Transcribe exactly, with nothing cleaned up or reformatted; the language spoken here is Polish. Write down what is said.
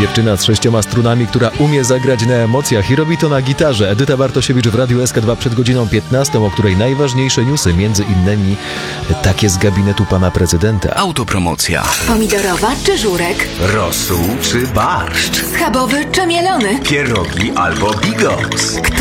Dziewczyna z sześcioma strunami, która umie zagrać na emocjach i robi to na gitarze. Edyta Bartosiewicz w Radiu S K dwa przed godziną piętnastą, o której najważniejsze newsy, między innymi takie z gabinetu pana prezydenta. Autopromocja. Pomidorowa czy żurek? Rosół czy barszcz? Schabowy czy mielony? Pierogi albo bigos? Kto